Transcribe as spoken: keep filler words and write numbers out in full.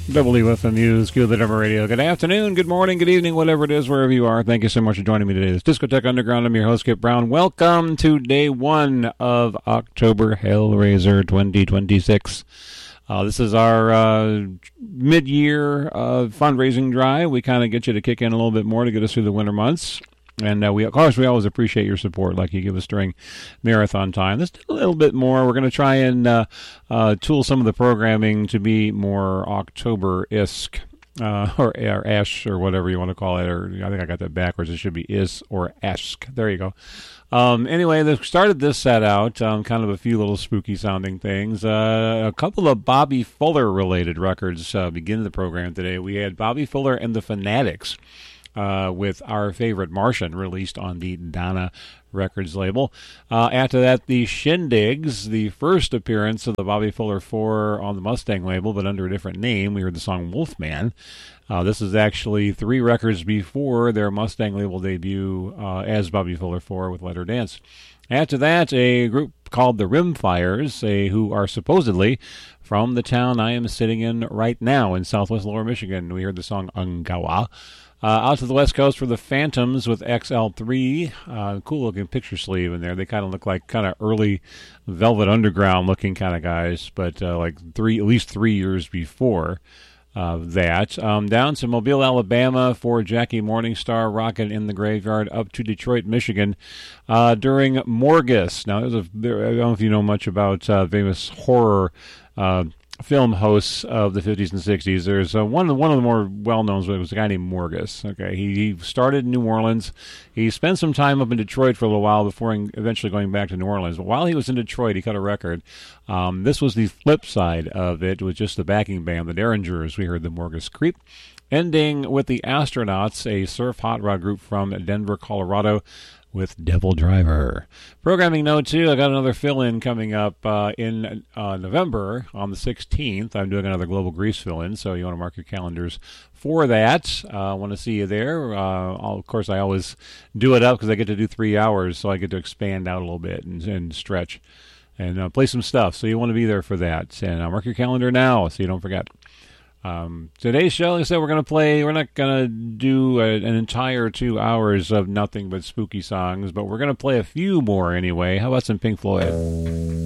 Double E with the Muse, Q the Denver Radio. Good afternoon, good morning, good evening, whatever it is, wherever you are. Thank you so much for joining me today. This is Discotheque Underground. I'm your host, Kip Brown. Welcome to day one of October Hellraiser twenty twenty-six. Uh, this is our uh, mid-year uh, fundraising drive. We kind of get you to kick in a little bit more to get us through the winter months. And uh, we, of course, we always appreciate your support, like you give us during marathon time. Let's do a little bit more. We're going to try and uh, uh, tool some of the programming to be more October-esque, uh, or, or ash, or whatever you want to call it. Or I think I got that backwards. It should be is or esque. There you go. Um, anyway, they started this set out, um, kind of a few little spooky-sounding things. Uh, a couple of Bobby Fuller-related records uh, begin the program today. We had Bobby Fuller and the Fanatics. Uh, with Our Favorite Martian, released on the Donna Records label. Uh, after that, the Shindigs, the first appearance of the Bobby Fuller four on the Mustang label, but under a different name. We heard the song Wolfman. Uh, this is actually three records before their Mustang label debut uh, as Bobby Fuller four with Let Her Dance. After that, a group called the Rimfires, a, who are supposedly from the town I am sitting in right now in southwest Lower Michigan. We heard the song Ungawa. Uh, out to the West Coast for the Phantoms with X L three. Uh, cool-looking picture sleeve in there. They kind of look like kind of early Velvet Underground-looking kind of guys, but uh, like three, at least three years before uh, that. Um, down to Mobile, Alabama for Jackie Morningstar, Rockin' in the Graveyard, up to Detroit, Michigan uh, during Morgus. Now, there's a, there, I don't know if you know much about uh, famous horror uh film hosts of the fifties and sixties. There's uh, one, one of the more well-known was a guy named Morgus. Okay, he, he started in New Orleans. He spent some time up in Detroit for a little while before eventually going back to New Orleans. But while he was in Detroit, he cut a record. Um, this was the flip side of it, with just the backing band, the Derringers. We heard the Morgus Creep. Ending with the Astronauts, a surf hot rod group from Denver, Colorado, with Devil Driver. Programming note, too, I got another fill-in coming up uh, in uh, November on the sixteenth. I'm doing another Global Grease fill-in, so you want to mark your calendars for that. I uh, want to see you there. Uh, of course, I always do it up because I get to do three hours, so I get to expand out a little bit and, and stretch and uh, play some stuff. So you want to be there for that. And uh, mark your calendar now so you don't forget. Um, today's show, like I said, we're going to play, we're not going to do a, an entire two hours of nothing but spooky songs, but we're going to play a few more anyway. How about some Pink Floyd?